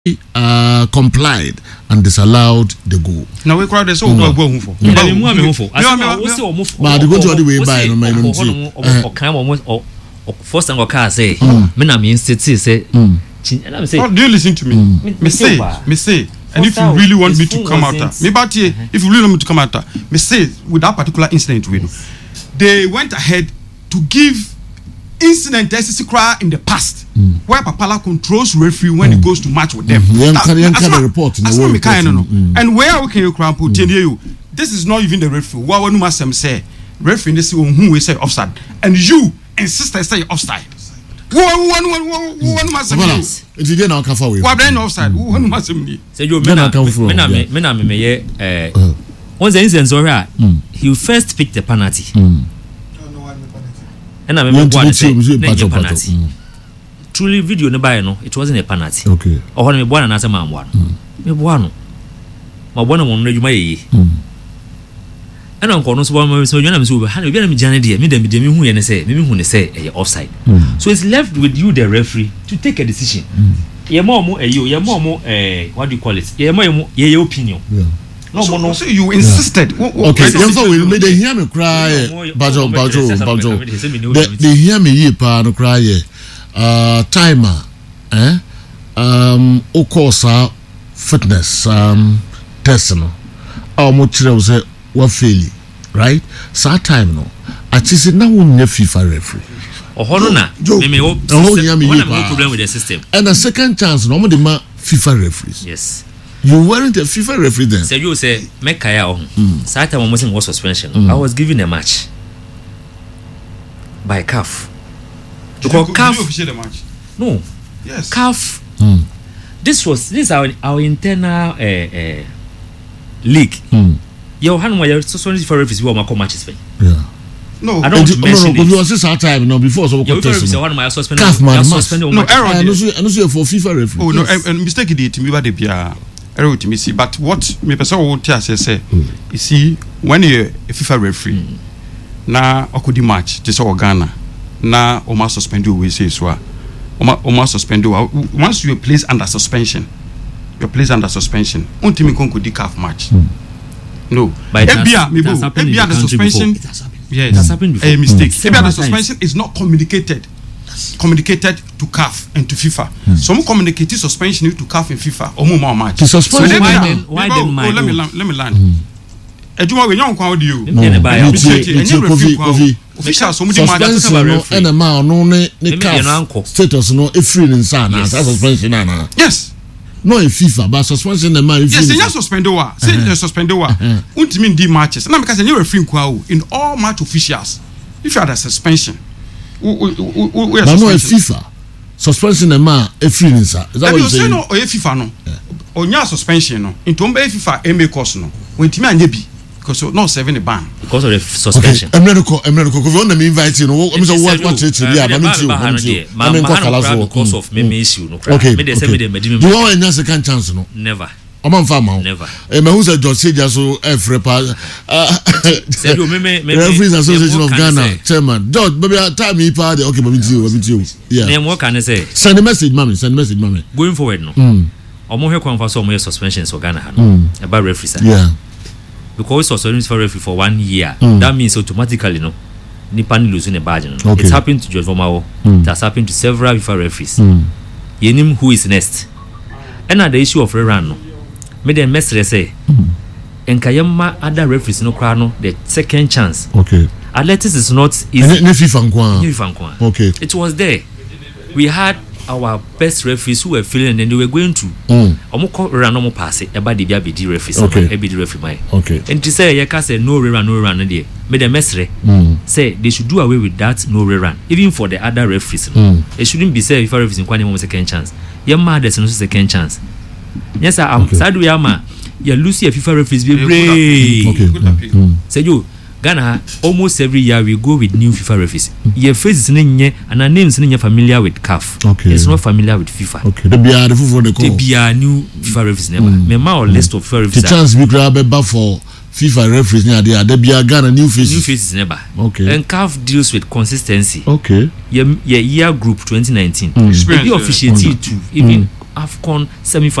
complied and disallowed the goal. Now we crowd so go for. But the go to the way by no man. First and car say, "Mena means say." And I'm saying, do you listen to me? Me say. And if you really want me to come out, if you really want me to come out, me say with that particular incident, they went ahead to give incident in the past where Papala controls referee when he goes to match with them. And where can you cramp you? This is not even the referee. What one must say? Referee this who say offside, and you insist I say offside. One must say. If you didn't come forward, what then offside? One must say. Say you mena once the incident over, he first picked the penalty. And I remember what penalty. Truly, video no buy no, it wasn't a penalty. Okay. Or when me born another man one. Me born. My born one you may. And I'm calling so one so you know so how you be me journey there. Me dem who you say, me who say offside. So it's left with you, the referee, to take a decision. Your mom, what do you call it? Your opinion. Yeah. No, so you insisted. Okay, so we made the hear me cry. Bajo. They hear me ye pa no cry. Timer. Okosa fitness test no. Mo chire say what fail, right? So time no. Achisi na wo nya FIFA referee. Me problem with the system. And a second chance no mo dey ma FIFA referees. Yes. You weren't a FIFA referee then. So you say, make Kaya on. Saturday was suspension. I was given a match by CAF. Because CAF officiate the match. No. Yes. CAF. This is our internal league. Your hand was suspended for referees who are my matches. Yeah. No, I don't mention it. You was this time no before so what one my suspended. No error. I know for FIFA referee. Oh no, and mistake it me ba dey bia. Error to me see, but what me person want to say you see when you a FIFA referee na okudi match just o Ghana na o ma suspend you we say so o ma suspend you once you are placed under suspension untimi konkudi CAF match. No, ebia the suspension. Yes, that's happened before. A mistake. Ebia the suspension is not communicated to CAF and to FIFA. Some communicated suspension to CAF and FIFA or more match. To suspend why didn't let me land. Ejuma we yon kwa audio. Official so mudi match and a man no ne CAF status no e free nsa na suspension na. Yes. No in FIFA but suspension the man. Yes, you suspend wa. Say you suspend wa. Untimi ndi matches. Na because you referee kwa in all match officials. If you had a suspension but no a FIFA suspension the man a free nsa. Is that what you say? No, o FIFA no. Onya suspension no. Into mbe FIFA eme course no. Wentimi anye bi because no serving the ban because of the suspension. Okay. Emreko if you want me invite you no. I'm so what you be because of me issue no. Okay. Me dey say me dey medimi. You want a second chance no? Never. Oman farmer. Never. Me who say George Seja so Frepa Referees Association of Ghana chairman. George, maybe time me pa okay, maybe you. Yeah. Name what can I say? Send a message, mommy. Going forward no. Omo he kwan for some suspensions for Ghana about referees. Yeah. Because suspended for referee for 1 year. That means automatically no. Nipani losing a badge. No? Okay. It's happened to George Vomao. It has happened to several FIFA referees. Yenim who is next. And the issue of rerun no. Made a message say. Enkayama other referees no crano the second chance. Okay. Athletics is not easy. Okay. It was there. We had our best referees who were feeling and then they were going to omoko run no pass eba de bia be di referees e be di referee mai. Okay. And to say you can say no rerun no there. Made a message say they should do away with that no rerun even for the other referees. It shouldn't be say if referees in kwani second chance. Yema there's no second chance. Yes sir, sad we am you lose your FIFA referees be brave. Okay. Say you Ghana almost every year we go with new FIFA referees. Your faces and our names are familiar with CAF. Okay. It's not familiar with FIFA. Okay. They be a new FIFA referees never. Remember our list of FIFA referees. The chance we grab a for FIFA referees near there. They be a Ghana new faces. New faces never. Okay. And CAF deals with consistency. Okay. Your year group 2019. They be officiated to even AFCON semi-final